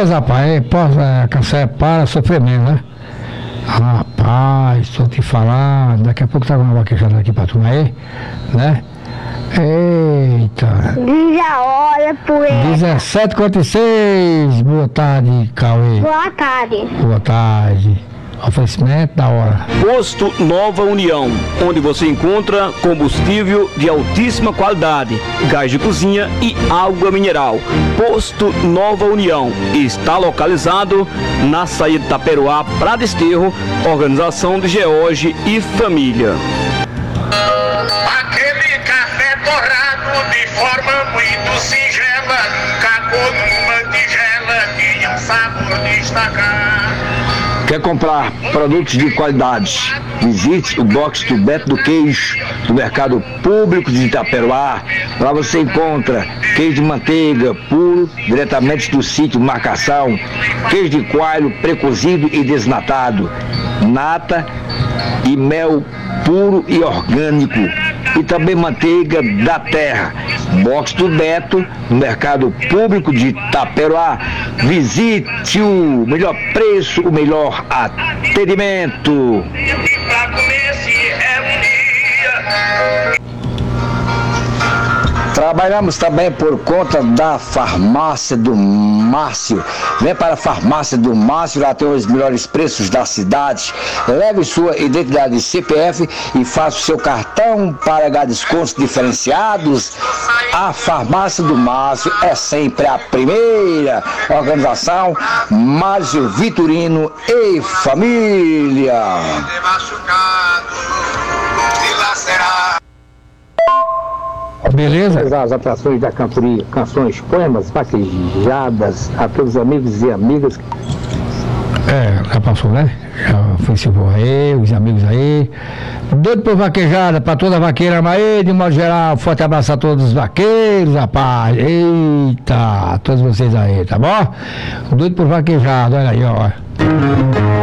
Beleza, rapaz. Café para sofrimento, né? Rapaz, tô te falando. Daqui a pouco tá com uma vaquejada aqui pra tu aí, né? Eita. Diz a hora, poeta. 17h46. Boa tarde, Cauê. Boa tarde. Boa tarde. Oferecimento da hora. Posto Nova União, onde você encontra combustível de altíssima qualidade, gás de cozinha e água mineral. Posto Nova União está localizado na saída de Itaperuá para Desterro, organização de George e família. Aquele café torrado de forma muito singela, cagou numa tigela, tinha um sabor destacado. Quer comprar produtos de qualidade? Visite o box do Beto do Queijo, do Mercado Público de Itaperuá. Lá você encontra queijo de manteiga puro, diretamente do sítio Marcação, queijo de coalho pré-cozido e desnatado, nata e mel puro e orgânico, e também manteiga da terra. Box do Beto, no Mercado Público de Itaperuá. Visite o melhor preço, o melhor atendimento. Trabalhamos também por conta da Farmácia do Márcio. Vem para a Farmácia do Márcio, lá tem os melhores preços da cidade. Leve sua identidade CPF e faça o seu cartão para ganhar descontos diferenciados. A Farmácia do Márcio é sempre a primeira. Organização Márcio Vitorino e família. Beleza? As atrações da cantoria, canções, poemas, vaquejadas, a todos os amigos e amigas. Já passou, né? Já foi se for aí, os amigos aí. Doido por vaquejada, pra toda vaqueira aí, de modo geral, forte abraço a todos os vaqueiros, rapaz. Eita, a todos vocês aí, tá bom? Doido por vaquejada, olha aí, ó.